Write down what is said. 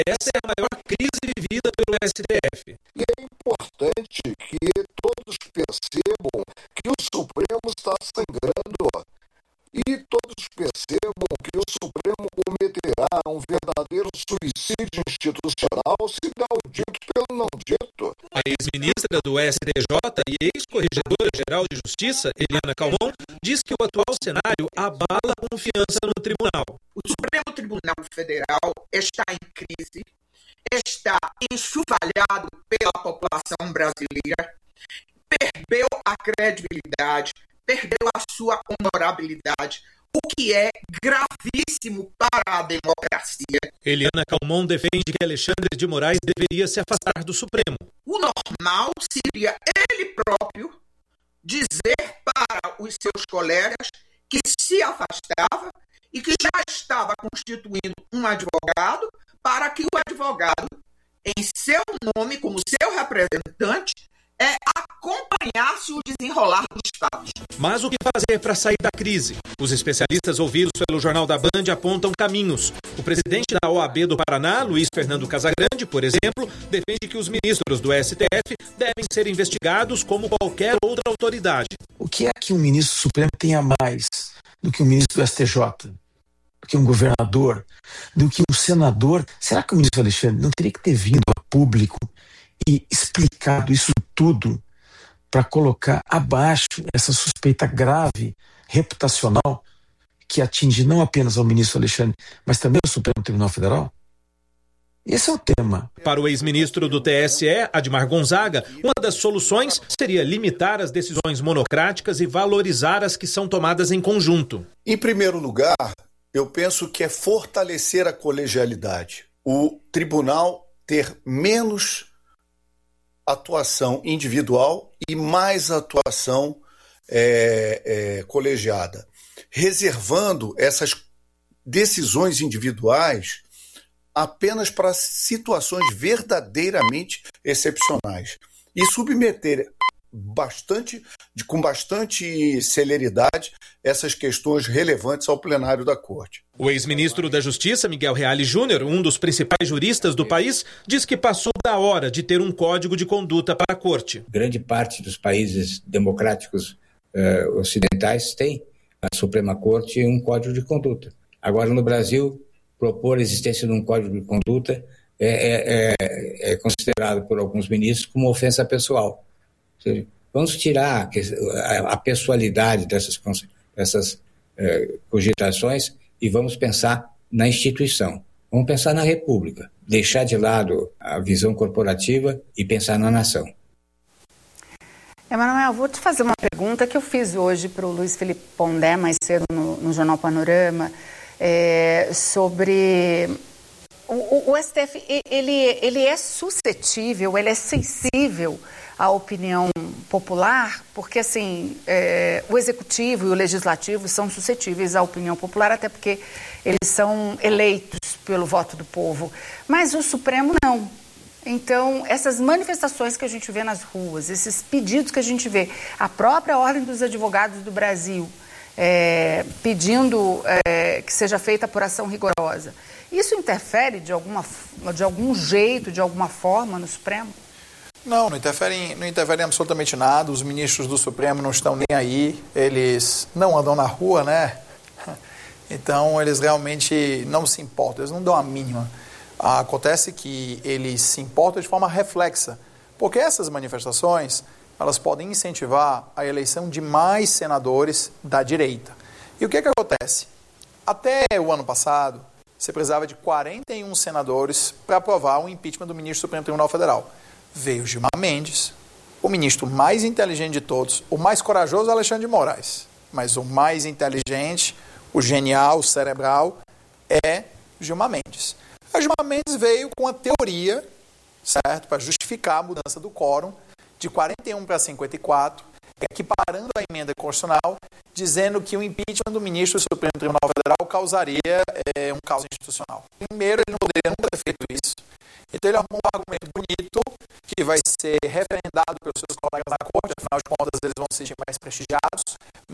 essa é a maior crise vivida pelo STF. E é importante que todos percebam que o Supremo está sangrando. E todos percebam que o Supremo cometerá um verdadeiro suicídio institucional se der o dito pelo não dito. A ex-ministra do STJ e ex-corregedora-geral de Justiça, Eliana Calmon, diz que o atual cenário abala a confiança no tribunal. O Supremo Tribunal Federal está em crise, está enxovalhado pela população brasileira, perdeu a credibilidade, perdeu a sua honorabilidade, o que é gravíssimo para a democracia. Eliana Calmon defende que Alexandre de Moraes deveria se afastar do Supremo. O normal seria ele próprio dizer para os seus colegas que se afastava e que já estava constituindo um advogado para que o advogado, em seu nome, como seu representante, acompanhasse o desenrolar dos fatos. Mas o que fazer para sair da crise? Os especialistas ouvidos pelo Jornal da Band apontam caminhos. O presidente da OAB do Paraná, Luiz Fernando Casagrande, por exemplo, defende que os ministros do STF devem ser investigados como qualquer outra autoridade. O que é que um ministro supremo tenha mais do que um ministro do STJ? Do que um governador? Do que um senador? Será que o ministro Alexandre não teria que ter vindo a público e explicado isso tudo para colocar abaixo essa suspeita grave, reputacional, que atinge não apenas ao ministro Alexandre, mas também ao Supremo Tribunal Federal? Esse é o tema. Para o ex-ministro do TSE, Admar Gonzaga, uma das soluções seria limitar as decisões monocráticas e valorizar as que são tomadas em conjunto. Em primeiro lugar, eu penso que é fortalecer a colegialidade. O tribunal ter menos atuação individual e mais atuação colegiada, reservando essas decisões individuais apenas para situações verdadeiramente excepcionais e submeter com bastante celeridade essas questões relevantes ao plenário da Corte. O ex-ministro da Justiça, Miguel Reale Júnior, um dos principais juristas do país, diz que passou da hora de ter um código de conduta para a Corte. Grande parte dos países democráticos ocidentais tem a Suprema Corte um código de conduta. Agora, no Brasil, propor a existência de um código de conduta é considerado por alguns ministros como ofensa pessoal. Ou seja, vamos tirar a pessoalidade dessas cogitações e vamos pensar na instituição. Vamos pensar na República, deixar de lado a visão corporativa e pensar na nação. Emanuel, vou te fazer uma pergunta que eu fiz hoje para o Luiz Felipe Pondé, mais cedo no Jornal Panorama, sobre o STF. Ele é suscetível, ele é sensível à opinião popular, porque assim, o executivo e o legislativo são suscetíveis à opinião popular, até porque eles são eleitos pelo voto do povo, mas o Supremo não. Então, essas manifestações que a gente vê nas ruas, esses pedidos que a gente vê, a própria Ordem dos Advogados do Brasil pedindo que seja feita apuração rigorosa, isso interfere de algum jeito, de alguma forma no Supremo? Não interfere absolutamente nada. Os ministros do Supremo não estão nem aí, eles não andam na rua, né? Então, eles realmente não se importam, eles não dão a mínima. Acontece que eles se importam de forma reflexa, porque essas manifestações, elas podem incentivar a eleição de mais senadores da direita. E o que acontece? Até o ano passado, você precisava de 41 senadores para aprovar o impeachment do ministro do Supremo Tribunal Federal. Veio Gilmar Mendes, o ministro mais inteligente de todos, o mais corajoso Alexandre de Moraes, mas o mais inteligente, o genial, o cerebral, é Gilmar Mendes. A Gilmar Mendes veio com a teoria, certo, para justificar a mudança do quórum de 41 para 54, equiparando a emenda constitucional, dizendo que o impeachment do ministro do Supremo Tribunal Federal causaria um caos institucional. Primeiro, ele não poderia nunca ter feito isso. Então, ele arrumou um argumento bonito, que vai ser referendado pelos seus colegas na corte, afinal de contas, eles vão ser mais prestigiados,